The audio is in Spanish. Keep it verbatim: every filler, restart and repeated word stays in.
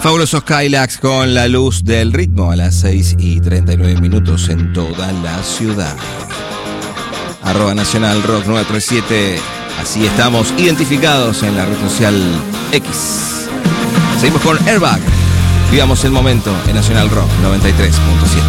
Fabulosos Skylax con la luz del ritmo a las seis y treinta y nueve minutos en toda la ciudad. Arroba Nacional Rock nueve tres siete. Así estamos identificados en la red social X. Seguimos con Airbag. Vivamos el momento en Nacional Rock noventa y tres punto siete.